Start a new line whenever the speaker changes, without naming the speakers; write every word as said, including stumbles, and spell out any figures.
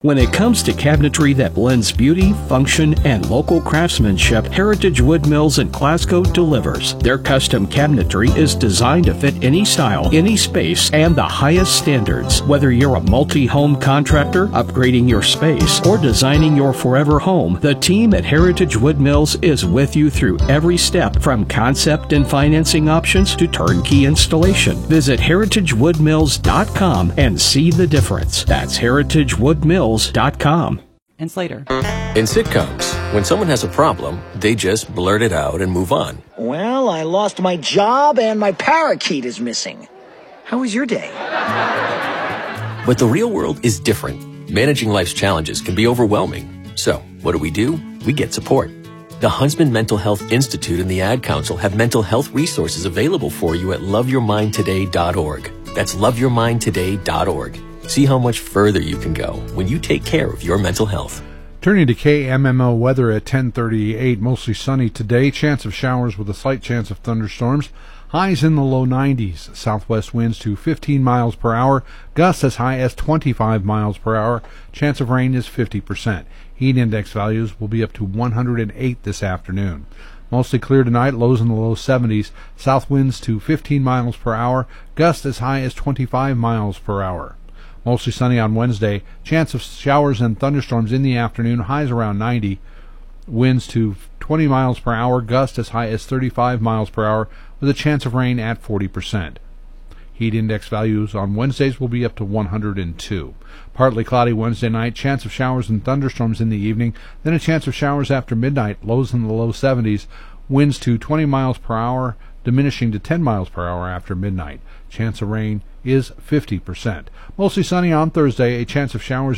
When it comes to cabinetry that blends beauty, function, and local craftsmanship, Heritage Wood Mills in Glasgow delivers. Their custom cabinetry is designed to fit any style, any space, and the highest standards. Whether you're a multi-home contractor, upgrading your space, or designing your forever home, the team at Heritage Wood Mills is with you through every step, from concept and financing options to turnkey installation. Visit heritage wood mills dot com and see the difference. That's heritage wood mills dot com.
And Slater.
In sitcoms, when someone has a problem, they just blurt it out and move on.
Well, I lost my job and my parakeet is missing. How was your day?
But the real world is different. Managing life's challenges can be overwhelming. So, what do we do? We get support. The Huntsman Mental Health Institute and the Ad Council have mental health resources available for you at love your mind today dot org. That's love your mind today dot org. See how much further you can go when you take care of your mental health.
Turning to K M M O weather at ten thirty-eight, mostly sunny today. Chance of showers with a slight chance of thunderstorms. Highs in the low nineties. Southwest winds to fifteen miles per hour. Gusts as high as twenty-five miles per hour. Chance of rain is fifty percent. Heat index values will be up to one hundred eight this afternoon. Mostly clear tonight, lows in the low seventies. South winds to fifteen miles per hour. Gusts as high as twenty-five miles per hour. Mostly sunny on Wednesday. Chance of showers and thunderstorms in the afternoon. Highs around ninety. Winds to twenty miles per hour. Gusts as high as thirty-five miles per hour with a chance of rain at forty percent. Heat index values on Wednesdays will be up to one hundred two. Partly cloudy Wednesday night. Chance of showers and thunderstorms in the evening. Then a chance of showers after midnight. Lows in the low seventies. Winds to twenty miles per hour, diminishing to ten miles per hour after midnight. Chance of rain is fifty percent. Mostly sunny on Thursday. A chance of showers